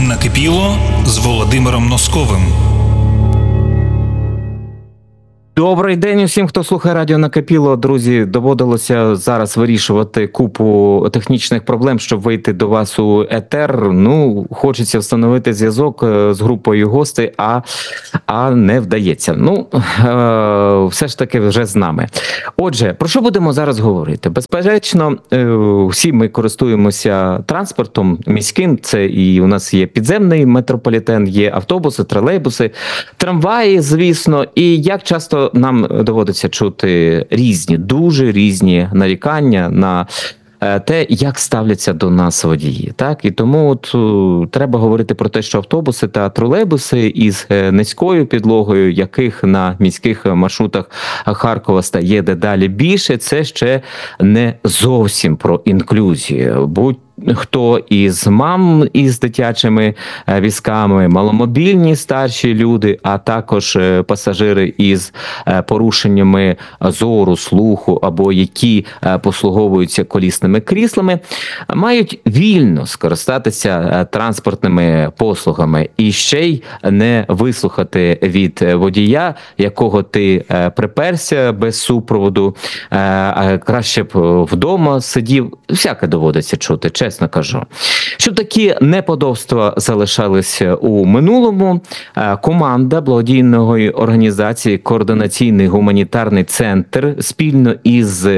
Накипіло з Володимиром Носковим. Добрий день усім, хто слухає радіо Накипіло. Друзі, доводилося зараз вирішувати купу технічних проблем, щоб вийти до вас у етер. Ну, хочеться встановити зв'язок з групою гостей, а не вдається. Ну, все ж таки вже з нами. Отже, про що будемо зараз говорити? Безперечно, всі ми користуємося транспортом міським. Це і у нас є підземний метрополітен, є автобуси, тролейбуси, трамваї, звісно. І як часто нам доводиться чути різні, дуже різні нарікання на те, як ставляться до нас водії. Так? І тому треба говорити про те, що автобуси та тролейбуси із низькою підлогою, яких на міських маршрутах Харкова стає дедалі більше, це ще не зовсім про інклюзію. Будь-хто із мам із дитячими візками, маломобільні старші люди, а також пасажири із порушеннями зору, слуху або які послуговуються колісними кріслами, мають вільно скористатися транспортними послугами і ще й не вислухати від водія, якого ти приперся без супроводу, а краще б вдома сидів. Всяке доводиться чути, чесно кажу. Щоб такі неподобства залишалися у минулому, команда благодійної організації «Координаційний гуманітарний центр» спільно із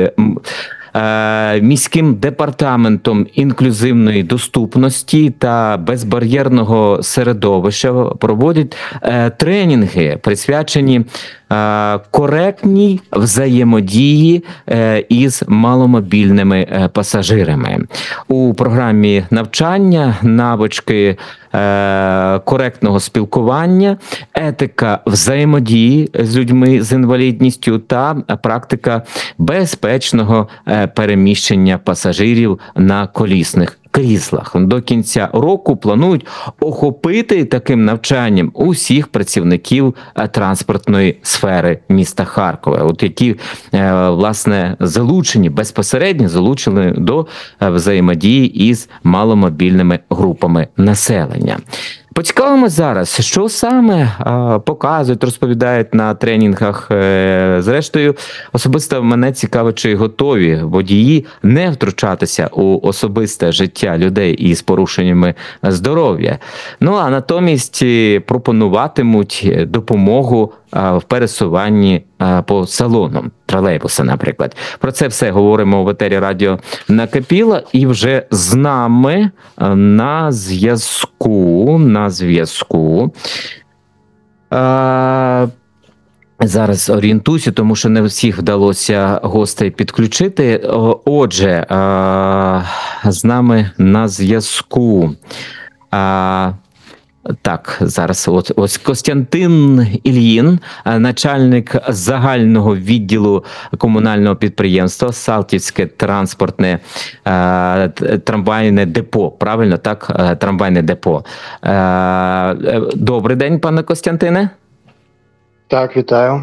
міським департаментом інклюзивної доступності та безбар'єрного середовища проводять тренінги, присвячені коректній взаємодії із маломобільними пасажирами. У програмі навчання навички коректного спілкування, етика взаємодії з людьми з інвалідністю та практика безпечного переміщення пасажирів на колісних кріслах. До кінця року планують охопити таким навчанням усіх працівників транспортної сфери міста Харкова, які, власне, безпосередньо залучені до взаємодії із маломобільними групами населення. Поцікавимося зараз, що саме показують, розповідають на тренінгах. Зрештою, особисто мене цікавить, чи готові водії не втручатися у особисте життя людей із порушеннями здоров'я. Ну, а натомість пропонуватимуть допомогу в пересуванні по салонам тролейбуса, наприклад. Про це все говоримо в етері радіо Накипіло. І вже з нами на зв'язку. Зараз орієнтуюся, тому що не всіх вдалося гостей підключити. Отже, з нами на зв'язку. Так, зараз ось Костянтин Ільїн, начальник загального відділу комунального підприємства Салтівське транспортне трамвайне депо. Правильно, так? Трамвайне депо. Добрий день, пане Костянтине. Так, вітаю.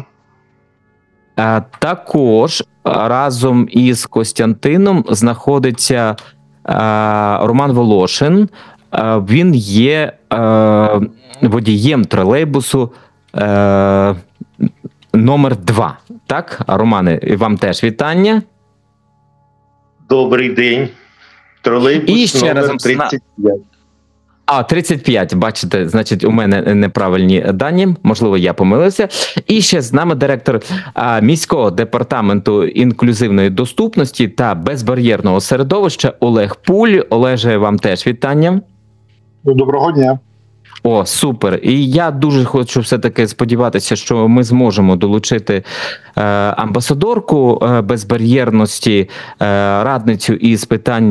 Також разом із Костянтином знаходиться Роман Волошин. Він є водієм тролейбусу номер 2. Так, Романе, вам теж вітання. Добрий день. Тролейбус і ще номер разом 35. 35, бачите, значить, у мене неправильні дані, можливо, я помилився. І ще з нами директор міського департаменту інклюзивної доступності та безбар'єрного середовища Олег Пуль. Олеже, вам теж вітання. Доброго дня. О, супер. І я дуже хочу все-таки сподіватися, що ми зможемо долучити амбасадорку безбар'єрності, радницю із питань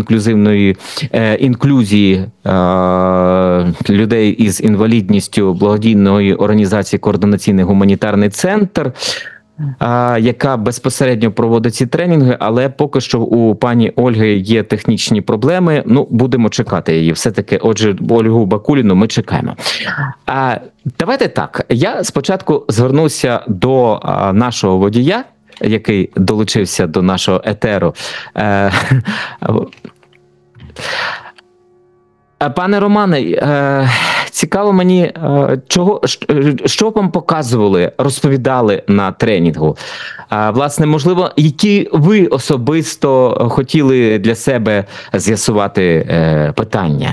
інклюзії людей із інвалідністю благодійної організації «Координаційний гуманітарний центр», яка безпосередньо проводить ці тренінги, але поки що у пані Ольги є технічні проблеми. Ну, будемо чекати її. Все-таки, отже, Ольгу Бакуліну ми чекаємо. Давайте так. Я спочатку звернуся до нашого водія, який долучився до нашого етеру. Пане Романе, цікаво мені, що вам показували, розповідали на тренінгу? Власне, можливо, які ви особисто хотіли для себе з'ясувати питання?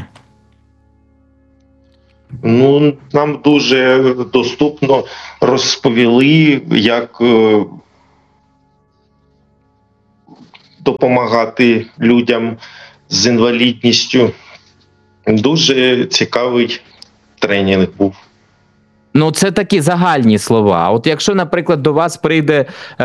Ну, нам дуже доступно розповіли, як допомагати людям з інвалідністю. Дуже цікавий тренінг був. Ну, це такі загальні слова. От якщо, наприклад, до вас прийде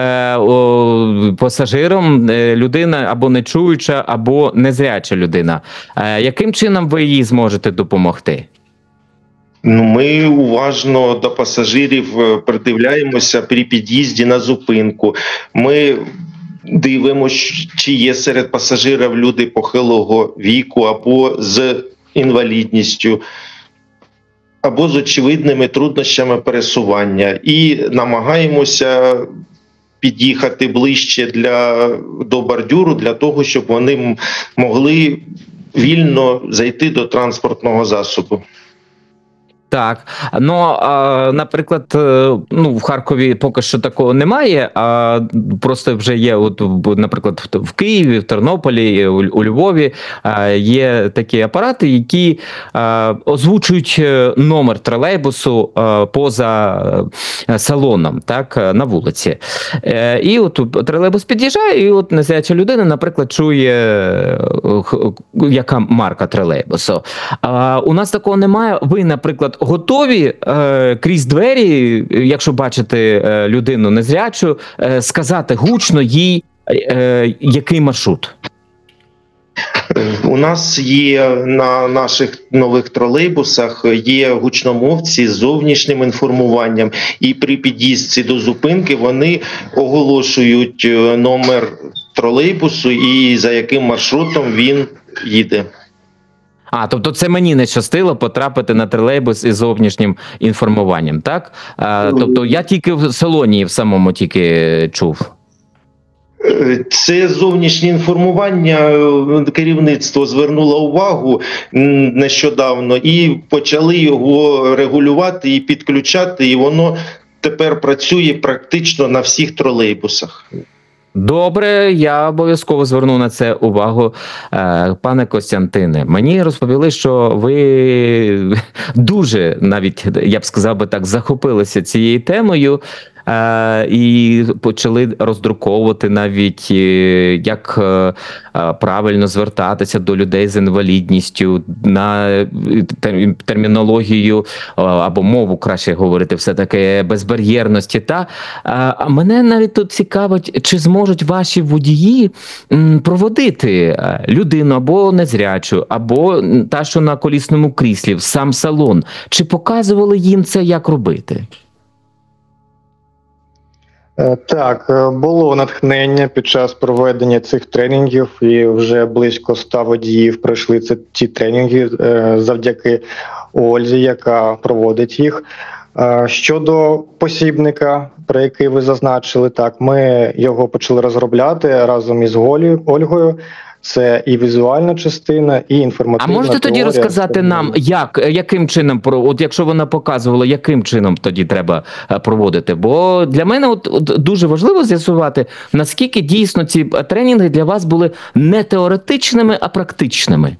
пасажиром людина або нечуюча, або незряча людина, яким чином ви їй зможете допомогти? Ну, ми уважно до пасажирів придивляємося при під'їзді на зупинку. Ми дивимося, чи є серед пасажирів люди похилого віку або з інвалідністю, або з очевидними труднощами пересування. І намагаємося під'їхати ближче до бордюру, для того, щоб вони могли вільно зайти до транспортного засобу. Так, ну, наприклад, в Харкові поки що такого немає, а просто вже є, наприклад, в Києві, в Тернополі, у Львові є такі апарати, які озвучують номер тролейбусу поза салоном, так, на вулиці. І от тролейбус під'їжджає, і от незряча людина, наприклад, чує, яка марка тролейбусу. У нас такого немає. Ви, наприклад, готові крізь двері, якщо бачите людину незрячу, сказати гучно їй, який маршрут? У нас є на наших нових тролейбусах є гучномовці з зовнішнім інформуванням, і при під'їзді до зупинки вони оголошують номер тролейбусу і за яким маршрутом він їде. Тобто це мені не щастило потрапити на тролейбус із зовнішнім інформуванням, так? Тобто я тільки в салоні в самому тільки чув. Це зовнішнє інформування, керівництво звернуло увагу нещодавно і почали його регулювати і підключати, і воно тепер працює практично на всіх тролейбусах. Добре, я обов'язково зверну на це увагу. Пане Костянтине, мені розповіли, що ви дуже, навіть, я б сказав би так, захопилися цією темою і почали роздруковувати навіть, як правильно звертатися до людей з інвалідністю, на термінологію або мову, краще говорити, все-таки безбар'єрності. А мене навіть тут цікавить, чи зможуть ваші водії проводити людину або незрячу, або та, що на колісному кріслі, в сам салон. Чи показували їм це, як робити? Так, було натхнення під час проведення цих тренінгів, і вже близько 100 водіїв пройшли ці тренінги завдяки Ользі, яка проводить їх. Щодо посібника, про який ви зазначили, так, ми його почали розробляти разом із Ольгою. Це і візуальна частина, і інформативна. А можете тоді теорія. розказати нам, яким чином, от якщо вона показувала, яким чином тоді треба проводити? Бо для мене от дуже важливо з'ясувати, наскільки дійсно ці тренінги для вас були не теоретичними, а практичними.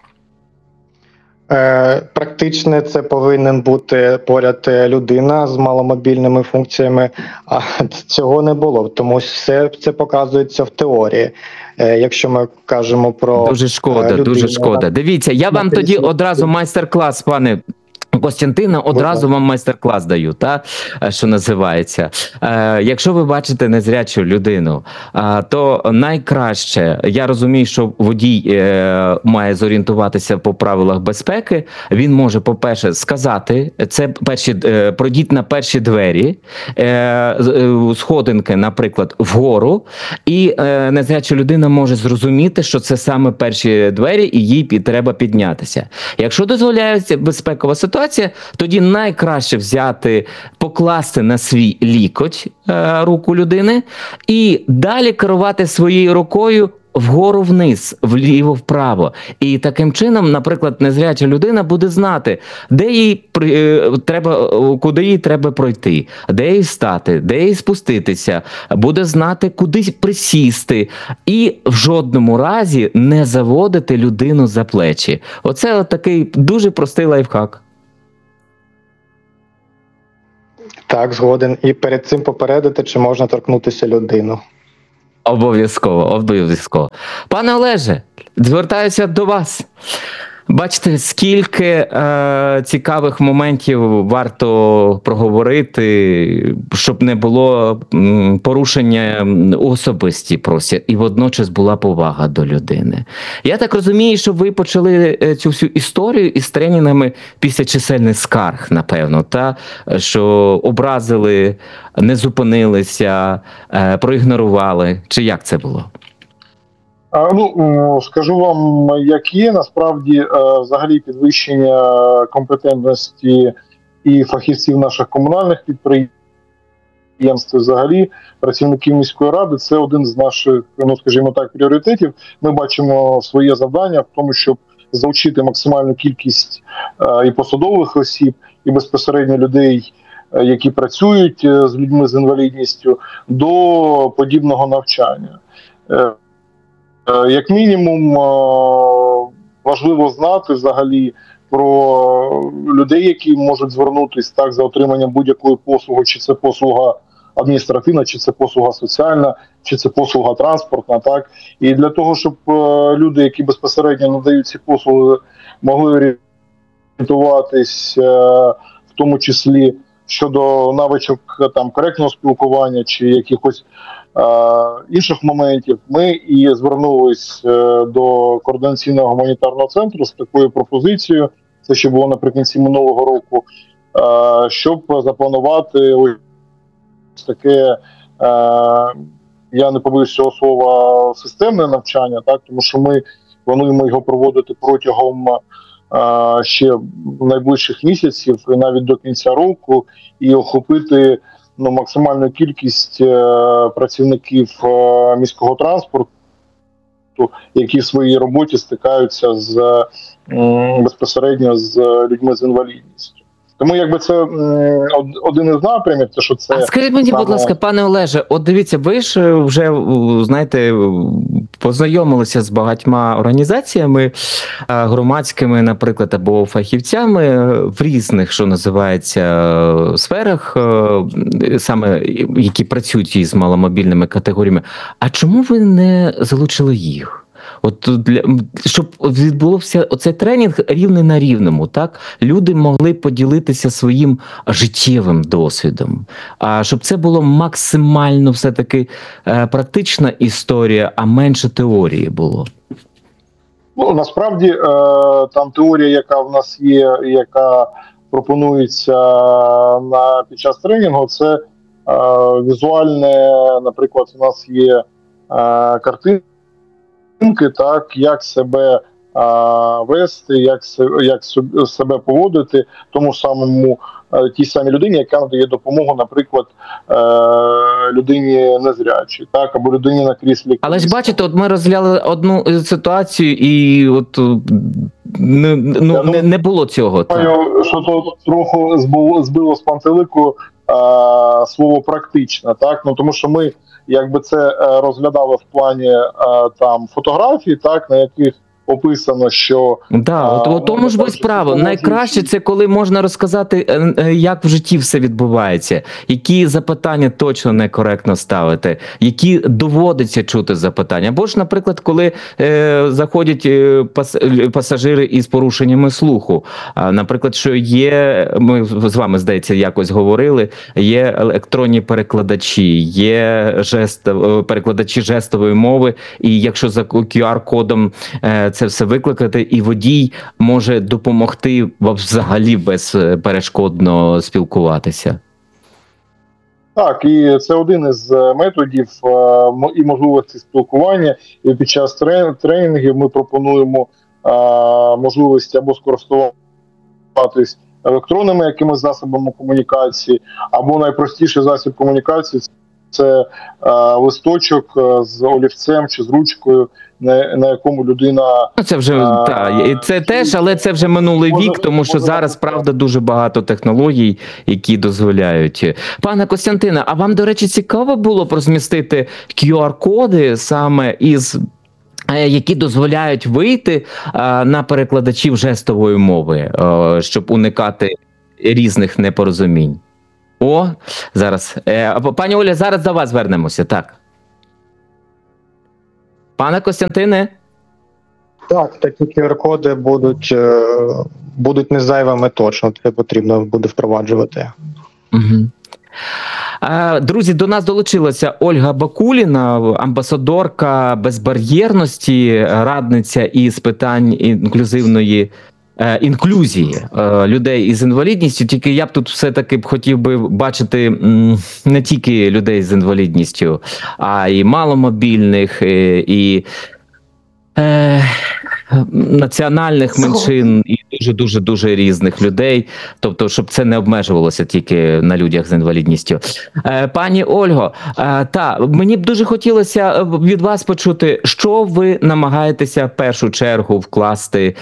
Практичне це повинен бути поряд людина з маломобільними функціями, а цього не було, тому все це показується в теорії. Якщо ми кажемо про дуже шкода, людину, дуже шкода. Дивіться, я вам тоді одразу майстер-клас, пане Костянтина, одразу вам майстер-клас даю, що називається. Якщо ви бачите незрячу людину, то найкраще, я розумію, що водій має зорієнтуватися по правилах безпеки, він може, по-перше, сказати, це пройдіть на перші двері, сходинки, наприклад, вгору, і незряча людина може зрозуміти, що це саме перші двері, і їй треба піднятися. Якщо дозволяється безпекова ситуація, тоді найкраще покласти на свій лікоть руку людини і далі керувати своєю рукою вгору-вниз, вліво-вправо. І таким чином, наприклад, незряча людина буде знати, де їй треба, куди їй треба пройти, де їй стати, де їй спуститися, буде знати, куди присісти, і в жодному разі не заводити людину за плечі. Оце от такий дуже простий лайфхак. Так, згоден. І перед цим попередити, чи можна торкнутися людину. Обов'язково, обов'язково. Пане Олеже, звертаюся до вас. Бачите, скільки цікавих моментів варто проговорити, щоб не було порушення особисті просять, і водночас була повага до людини. Я так розумію, що ви почали цю всю історію із тренінгами після чисельних скарг, напевно, та що образили, не зупинилися, проігнорували, чи як це було? Скажу вам, як є, насправді, взагалі підвищення компетентності і фахівців наших комунальних підприємств, взагалі працівників міської ради, це один з наших, скажімо так, пріоритетів. Ми бачимо своє завдання в тому, щоб залучити максимальну кількість і посадових осіб, і безпосередньо людей, які працюють з людьми з інвалідністю, до подібного навчання. Як мінімум, важливо знати взагалі про людей, які можуть звернутися так за отриманням будь-якої послуги, чи це послуга адміністративна, чи це послуга соціальна, чи це послуга транспортна. Так? І для того, щоб люди, які безпосередньо надають ці послуги, могли орієнтуватись, в тому числі щодо навичок там коректного спілкування чи якихось інших моментів, ми і звернулись до Координаційного гуманітарного центру з такою пропозицією, це ще було наприкінці минулого року, щоб запланувати ось таке, я не побоюсь цього слова, системне навчання, так, тому що ми плануємо його проводити протягом ще найближчих місяців, і навіть до кінця року, і охопити максимальну кількість працівників міського транспорту, які в своїй роботі стикаються безпосередньо з людьми з інвалідністю. Тому якби це один із напрямів, те, що це... А скажіть мені, будь ласка, пане Олеже, от дивіться, ви ж вже, знаєте, познайомилися з багатьма організаціями громадськими, наприклад, або фахівцями в різних, що називається, сферах, саме які працюють із маломобільними категоріями. А чому ви не залучили їх? От щоб відбувався оцей тренінг рівний на рівному, так? Люди могли поділитися своїм життєвим досвідом. А щоб це було максимально все-таки практична історія, а менше теорії було. Насправді, там теорія, яка в нас є, яка пропонується під час тренінгу, це візуальне, наприклад, у нас є картинки, так, як себе вести, як себе поводити тому самому тій самій людині, яка надає допомогу, наприклад, людині незрячій, так, або людині на кріслі. Але ж бачите, от ми розгляли одну ситуацію, і от не було цього. Думаю, що тут трохи збило з пантелику слово «практично», так, тому що ми якби це розглядали в плані там фотографій, так, на яких описано, що... у тому ж ви справа. Найкраще це коли можна розказати, як в житті все відбувається, які запитання точно некоректно ставити, які доводиться чути запитання. Або ж, наприклад, коли заходять пасажири із порушеннями слуху. Наприклад, що є, ми з вами, здається, якось говорили, є електронні перекладачі, є перекладачі жестової мови, і якщо за QR-кодом це все викликати, і водій може допомогти взагалі безперешкодно спілкуватися. Так, і це один із методів і можливостей спілкування. І під час тренінгів ми пропонуємо можливості або скористуватись електронними якимись засобами комунікації, або найпростіший засіб комунікації це листочок з олівцем чи з ручкою, на якому людина... Це вже це теж, але це вже минулий вік, тому що зараз, правда, дуже багато технологій, які дозволяють. Пане Костянтине, а вам, до речі, цікаво було б розмістити QR-коди саме які дозволяють вийти на перекладачів жестової мови, щоб уникати різних непорозумінь? Зараз. Пані Оля, зараз до вас звернемося, так. Пане Костянтине? Так, такі QR-коди будуть не зайвими точно, це потрібно буде впроваджувати. Угу. Друзі, до нас долучилася Ольга Бакуліна, амбасадорка безбар'єрності, радниця із питань інклюзії людей із інвалідністю. Тільки я б тут все-таки хотів би бачити не тільки людей з інвалідністю, а й маломобільних, і національних меншин, і дуже різних людей, тобто, щоб це не обмежувалося тільки на людях з інвалідністю. Пані Ольго, мені б дуже хотілося від вас почути, що ви намагаєтеся в першу чергу вкласти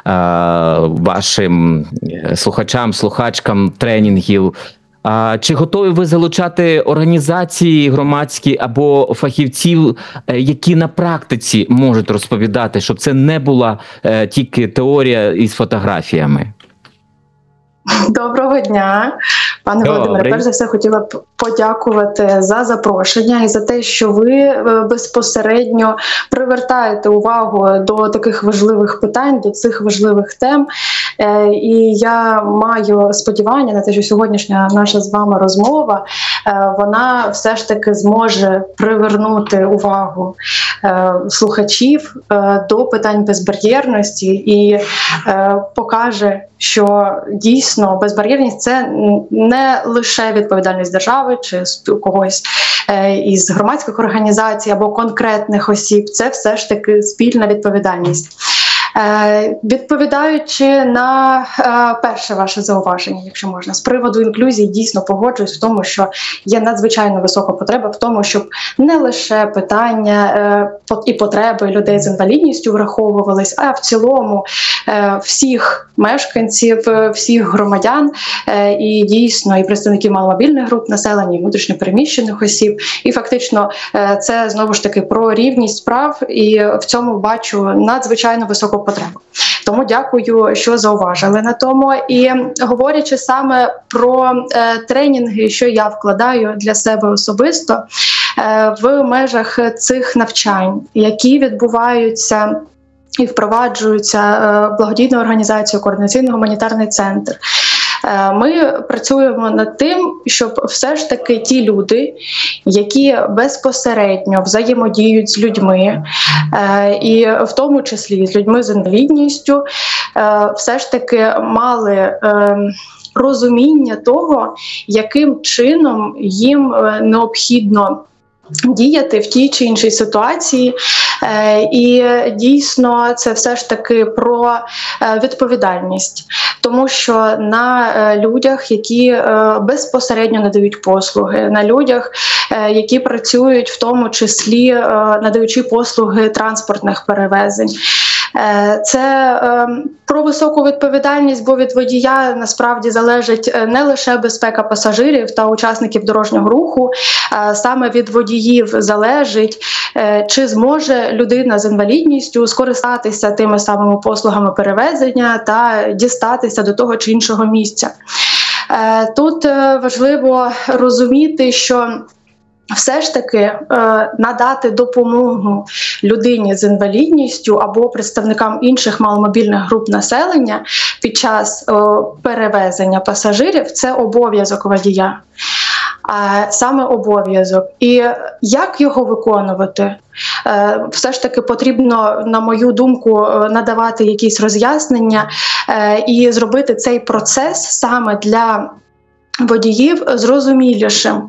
вашим слухачкам тренінгів. Чи готові ви залучати організації громадські або фахівців, які на практиці можуть розповідати, щоб це не була тільки теорія із фотографіями? Доброго дня, пане Володимире. Перш за все, хотіла б подякувати за запрошення і за те, що ви безпосередньо привертаєте увагу до таких важливих питань, до цих важливих тем. І я маю сподівання на те, що сьогоднішня наша з вами розмова, вона все ж таки зможе привернути увагу слухачів до питань безбар'єрності і покаже, що дійсно безбар'єрність – це не лише відповідальність держави чи когось із громадських організацій або конкретних осіб, це все ж таки спільна відповідальність. Відповідаючи на перше ваше зауваження, якщо можна, з приводу інклюзії, дійсно погоджуюсь в тому, що є надзвичайно висока потреба в тому, щоб не лише питання і потреби людей з інвалідністю враховувались, а в цілому всіх мешканців, всіх громадян і дійсно і представників маломобільних груп населення, і внутрішньопереміщених осіб. І фактично це знову ж таки про рівність прав, і в цьому бачу надзвичайно високу потребу. Тому дякую, що зауважили на тому. І говорячи саме про тренінги, що я вкладаю для себе особисто в межах цих навчань, які відбуваються і впроваджуються благодійною організацією «Координаційно-гуманітарний центр». Ми працюємо над тим, щоб все ж таки ті люди, які безпосередньо взаємодіють з людьми, і в тому числі з людьми з інвалідністю, все ж таки мали розуміння того, яким чином їм необхідно діяти в тій чи іншій ситуації. І дійсно це все ж таки про відповідальність, тому що на людях, які безпосередньо надають послуги, на людях, які працюють в тому числі надаючи послуги транспортних перевезень, це про високу відповідальність, бо від водія насправді залежить не лише безпека пасажирів та учасників дорожнього руху, саме від водіїв залежить, чи зможе людина з інвалідністю скористатися тими самими послугами перевезення та дістатися до того чи іншого місця. Тут важливо розуміти, що все ж таки надати допомогу людині з інвалідністю або представникам інших маломобільних груп населення під час перевезення пасажирів – це обов'язок водія. Саме обов'язок. І як його виконувати? Все ж таки потрібно, на мою думку, надавати якісь роз'яснення і зробити цей процес саме для водіїв зрозумілішим.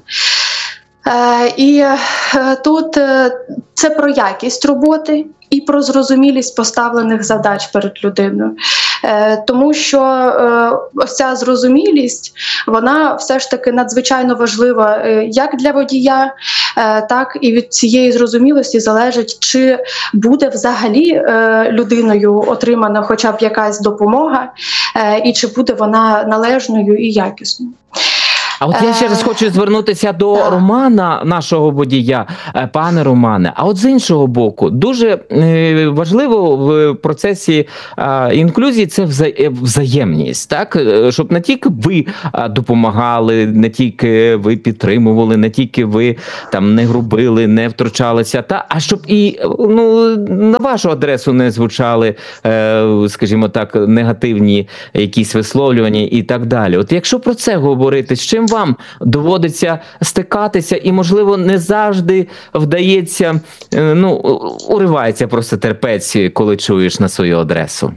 І тут це про якість роботи і про зрозумілість поставлених задач перед людиною. Тому що ось ця зрозумілість, вона все ж таки надзвичайно важлива як для водія, так і від цієї зрозумілості залежить, чи буде взагалі людиною отримана хоча б якась допомога, і чи буде вона належною і якісною. А от я ще раз хочу звернутися до Романа, нашого водія. Пане Романе, а от з іншого боку, дуже важливо в процесі інклюзії це взаємність, так? Щоб не тільки ви допомагали, не тільки ви підтримували, не тільки ви там не грубили, не втручалися, а щоб і на вашу адресу не звучали, скажімо так, негативні якісь висловлювання і так далі. От якщо про це говорити, з чим вам доводиться стикатися і, можливо, не завжди вдається, уривається просто терпець, коли чуєш на свою адресу?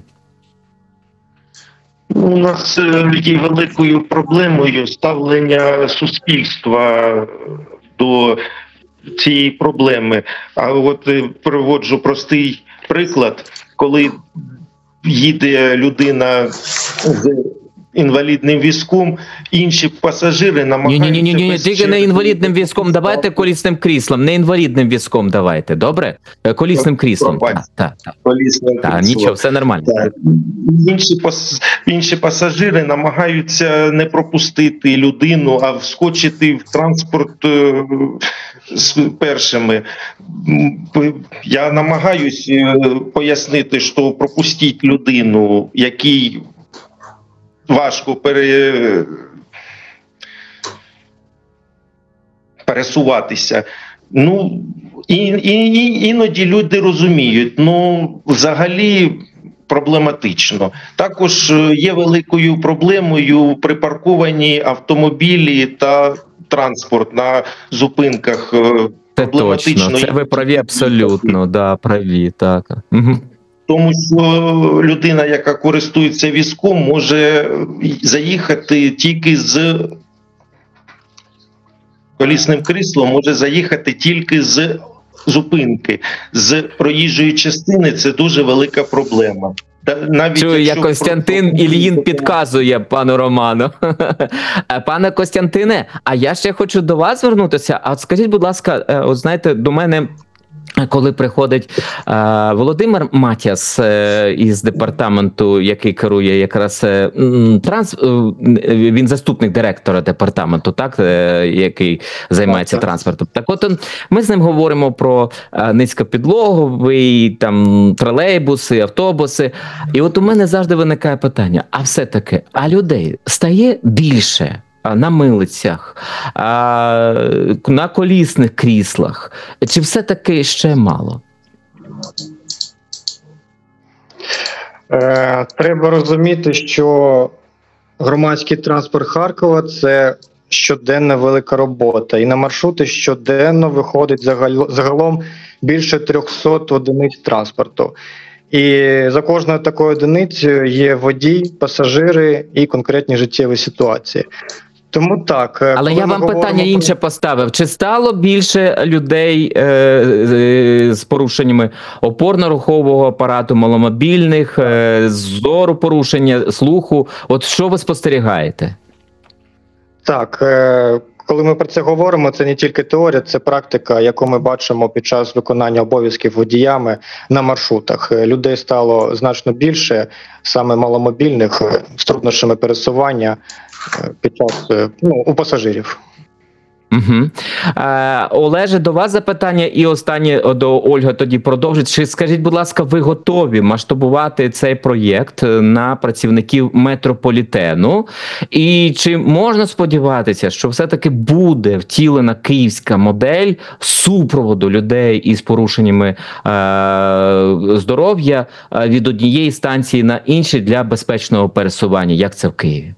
У нас є великою проблемою ставлення суспільства до цієї проблеми. А от приводжу простий приклад, коли їде людина з інвалідним візком, інші пасажири намагаються... Ні, тільки не інвалідним візком, давайте колісним кріслом, не інвалідним візком давайте, добре? Колісним кріслом. Так, нічого, все нормально. Так. Інші пасажири намагаються не пропустити людину, а вскочити в транспорт з першими. Я намагаюсь пояснити, що пропустіть людину, який важко пересуватися. Іноді люди розуміють, взагалі проблематично. Також є великою проблемою припарковані автомобілі та транспорт на зупинках. Це точно, це ви праві абсолютно, праві, так. Угу. Тому що людина, яка користується візком, може заїхати тільки з колісним кріслом, може заїхати тільки з зупинки. З проїжджої частини це дуже велика проблема. Чую, як Костянтин Ільїн підказує пану Роману. Пане Костянтине, а я ще хочу до вас звернутися. А от скажіть, будь ласка, от знаєте, до мене коли приходить Володимир Матіас із департаменту, який керує якраз він заступник директора департаменту, так, який займається транспортом. Так от ми з ним говоримо про низькопідлоговий, там тролейбуси, автобуси. І от у мене завжди виникає питання: а все-таки, а людей стає більше? На милицях, на колісних кріслах, чи все-таки ще мало? Треба розуміти, що громадський транспорт Харкова – це щоденна велика робота. І на маршрути щоденно виходить загалом більше 300 одиниць транспорту. І за кожною такою одиницею є водій, пасажири і конкретні життєві ситуації. Тому так. Але я вам питання інше поставив. Чи стало більше людей з порушеннями опорно-рухового апарату, маломобільних, зору порушення, слуху? От що ви спостерігаєте? Так, коли ми про це говоримо, це не тільки теорія, це практика, яку ми бачимо під час виконання обов'язків водіями на маршрутах. Людей стало значно більше, саме маломобільних, з труднощами пересування під час, у пасажирів. Угу. Олеже, до вас запитання і останнє до Ольги тоді продовжить. Чи, скажіть, будь ласка, ви готові масштабувати цей проєкт на працівників метрополітену? І чи можна сподіватися, що все-таки буде втілена київська модель супроводу людей із порушеннями здоров'я від однієї станції на інші для безпечного пересування? Як це в Києві?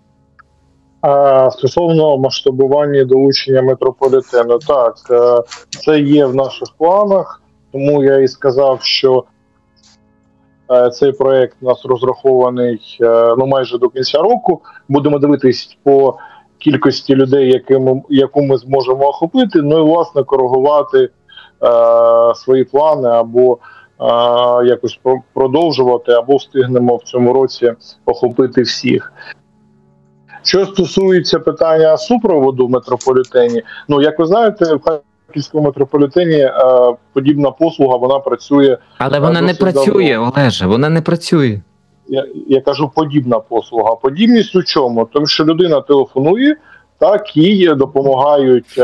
Стосовно масштабування і долучення метрополітену, так, це є в наших планах, тому я і сказав, що цей проєкт у нас розрахований майже до кінця року. Будемо дивитись по кількості людей, яку ми зможемо охопити, і, власне, коригувати свої плани або якось продовжувати, або встигнемо в цьому році охопити всіх. Що стосується питання супроводу в метрополітені, ну, як ви знаєте, в Харківському метрополітені подібна послуга, вона працює. Але вона не працює, давно. Олеже, вона не працює. Я кажу, подібна послуга. Подібність у чому? Тому що людина телефонує, так, їй допомагають.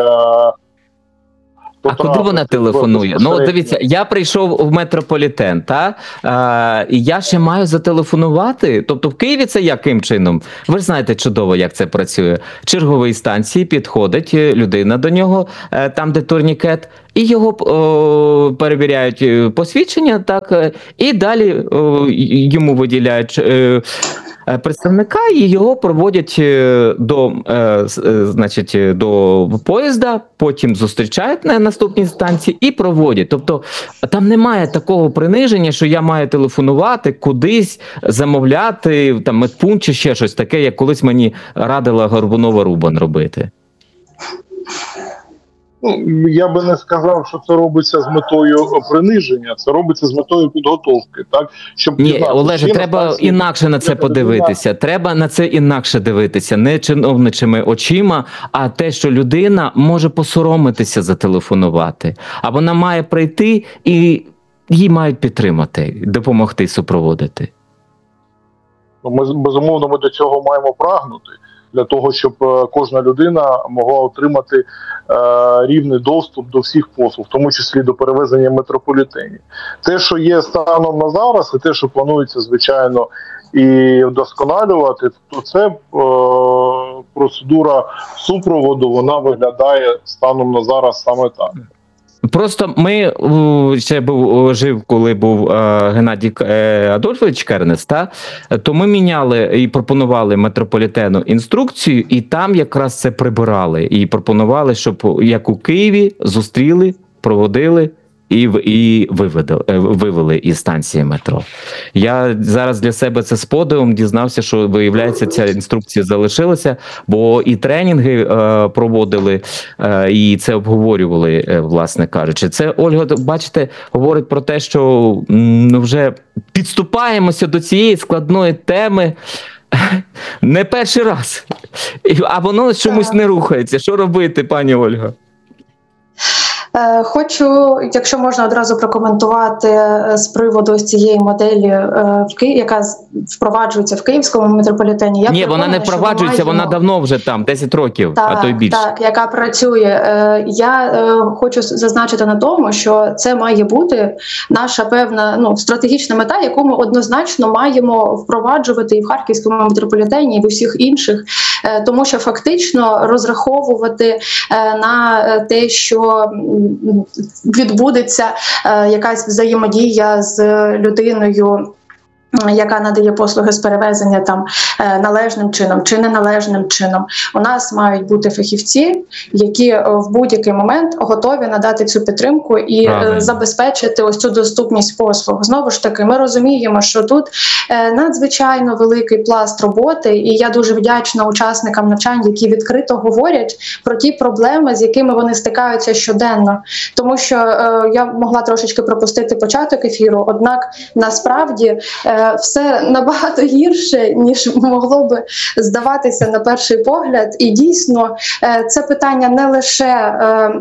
А куди вона телефонує? Ну, дивіться, я прийшов в метрополітен, і я ще маю зателефонувати. Тобто в Києві це яким чином? Ви ж знаєте чудово, як це працює. Чергової станції підходить людина до нього, там де турнікет, і його перевіряють посвідчення, так, і далі йому виділяють представника, і його проводять до поїзда, потім зустрічають на наступній станції і проводять. Тобто там немає такого приниження, що я маю телефонувати кудись, замовляти там медпункт чи ще щось таке, як колись мені радила Горбунова-Рубан робити. Ну, я би не сказав, що це робиться з метою приниження, це робиться з метою підготовки. Так? Щоб Ні, Олеже, треба інакше на це подивитися. Треба на це інакше дивитися. Не чиновничими очима, а те, що людина може посоромитися зателефонувати. А вона має прийти і її мають підтримати, допомогти супроводити. Безумовно, ми до цього маємо прагнути. Для того, щоб кожна людина могла отримати рівний доступ до всіх послуг, в тому числі до перевезення в метрополітені. Те, що є станом на зараз, і те, що планується, звичайно, і вдосконалювати, то це процедура супроводу, вона виглядає станом на зараз саме так. Просто ми ще жив, коли був Геннадій Адольфович Кернес, то ми міняли і пропонували метрополітену інструкцію, і там якраз це прибирали. І пропонували, щоб як у Києві зустріли, проводили і вивели із станції метро. Я зараз для себе це з подивом дізнався, що, виявляється, ця інструкція залишилася, бо і тренінги проводили, і це обговорювали, власне кажучи. Це, Ольга, бачите, говорить про те, що вже підступаємося до цієї складної теми не перший раз, а воно чомусь не рухається. Що робити, пані Ольга? Хочу, якщо можна, одразу прокоментувати з приводу цієї моделі, яка впроваджується в Київському метрополітені. Ні, вона не впроваджується, вона давно вже там, 10 років, а то й більше. Так, яка працює. Я хочу зазначити на тому, що це має бути наша певна стратегічна мета, яку ми однозначно маємо впроваджувати і в Харківському метрополітені, і в усіх інших, тому що фактично розраховувати на те, що відбудеться якась взаємодія з людиною, яка надає послуги з перевезення там належним чином чи неналежним чином. У нас мають бути фахівці, які в будь-який момент готові надати цю підтримку і забезпечити ось цю доступність послуг. Знову ж таки, ми розуміємо, що тут надзвичайно великий пласт роботи, і я дуже вдячна учасникам навчань, які відкрито говорять про ті проблеми, з якими вони стикаються щоденно. Тому що я могла трошечки пропустити початок ефіру, однак насправді все набагато гірше, ніж могло би здаватися на перший погляд. І дійсно, це питання не лише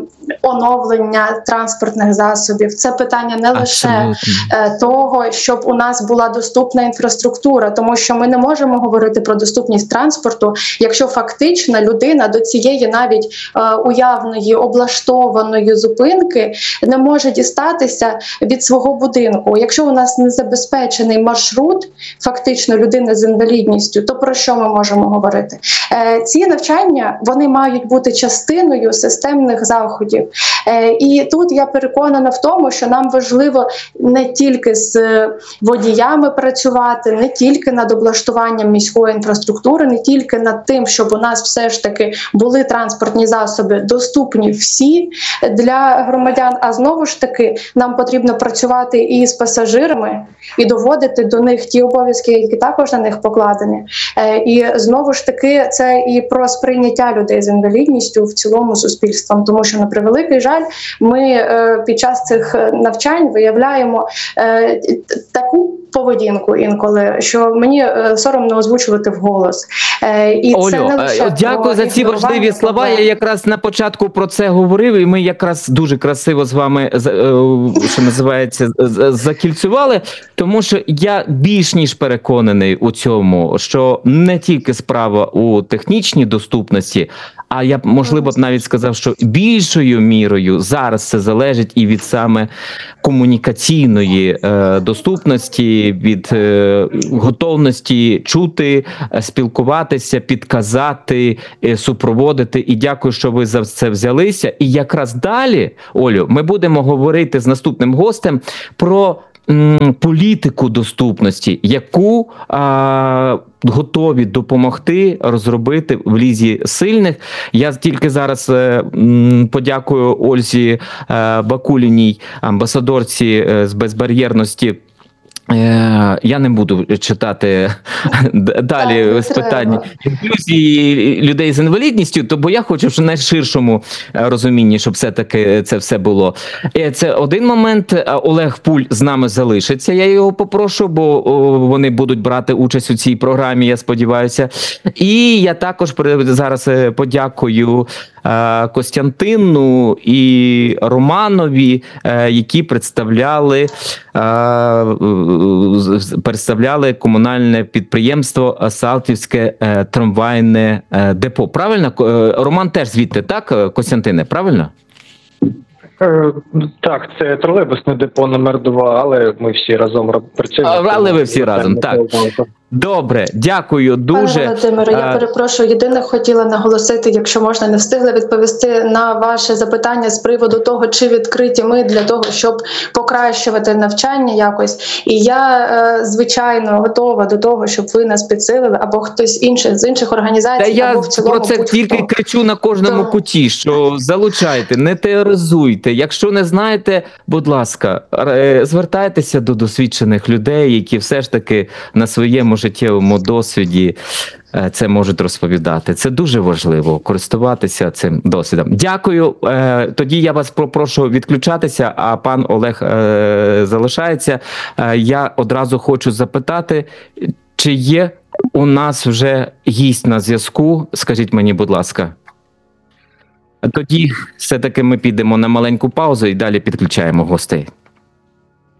оновлення транспортних засобів, це питання не лише того, щоб у нас була доступна інфраструктура, тому що ми не можемо говорити про доступність транспорту, якщо фактично людина до цієї навіть уявної, облаштованої зупинки не може дістатися від свого будинку. Якщо у нас не забезпечений маршрут, фактично людини з інвалідністю, то про що ми можемо говорити? Ці навчання, вони мають бути частиною системних заходів. І тут я переконана в тому, що нам важливо не тільки з водіями працювати, не тільки над облаштуванням міської інфраструктури, не тільки над тим, щоб у нас все ж таки були транспортні засоби доступні всі для громадян, а знову ж таки нам потрібно працювати і з пасажирами, і доводити до них ті обов'язки, які також на них покладені. І знову ж таки це і про сприйняття людей з інвалідністю в цілому суспільством, тому що, на превеликий жаль, жаль, ми під час цих навчань виявляємо таку поведінку інколи, що мені соромно озвучувати вголос. І це не Олю, лише дякую про за ці ігнорування важливі слова. проблем. Я якраз на початку про це говорив, і ми якраз дуже красиво з вами, що називається, закільцювали, тому що я більш ніж переконаний у цьому, що не тільки справа у технічній доступності, а я б, можливо, б навіть сказав, що більшою мірою зараз це залежить і від саме комунікаційної доступності, від готовності чути, спілкуватися, підказати, супроводити. І дякую, що ви за це взялися. І якраз далі, Олю, ми будемо говорити з наступним гостем про політику доступності, яку готові допомогти розробити в Лізі сильних. Я тільки зараз подякую Ользі Бакуліній, амбасадорці з безбар'єрності. Я не буду читати далі з питань інклюзії людей з інвалідністю, бо я хочу, щоб в найширшому розумінні, щоб все-таки це все було. Це один момент. Олег Пуль з нами залишиться, я його попрошу, бо вони будуть брати участь у цій програмі, я сподіваюся. І я також зараз подякую Костянтину і Романові, які представляли комунальне підприємство Салтівське трамвайне депо. Правильно? Роман теж звідти, так, Костянтине, правильно? Так, це тролейбусне депо номер 2, але ми всі разом працюємо. Але ви всі разом, так. Добре, дякую дуже. Пане Володимире, я перепрошую, єдине хотіла наголосити, якщо можна, не встигла відповісти на ваше запитання з приводу того, чи відкриті ми для того, щоб покращувати навчання якось. І я, звичайно, готова до того, щоб ви нас підсилили, або хтось інший з інших організацій, Та або я в цілому про це будь-хто. тільки кричу на кожному куті, що залучайте, не теоризуйте. Якщо не знаєте, будь ласка, звертайтеся до досвідчених людей, які все ж таки на своєму життєвому досвіді це можуть розповідати. Це дуже важливо, користуватися цим досвідом. Дякую. Тоді я вас попрошу відключатися, а пан Олег залишається. Я одразу хочу запитати, чи є у нас вже гість на зв'язку? Скажіть мені, будь ласка. Тоді все-таки ми підемо на маленьку паузу і далі підключаємо гостей.